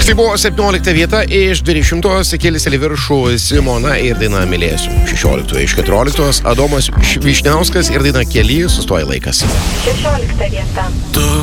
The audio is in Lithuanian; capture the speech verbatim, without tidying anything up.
Tai buvo septyniolikta vieta iš dvidešimtos, kėlėsi į viršų Simona ir daina Mylėsiu. šešioliktoje iš keturioliktos Adomas Vyšniauskas ir daina Kely, Sustoja laikas. šešiolikta vieta. Tu